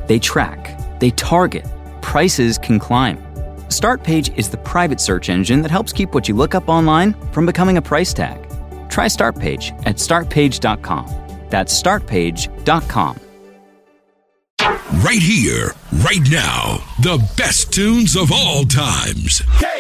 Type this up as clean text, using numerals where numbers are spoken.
They track, they target, prices can climb. Startpage is the private search engine that helps keep what you look up online from becoming a price tag. Try Startpage at startpage.com. That's startpage.com. Right here, right now, the best tunes of all times.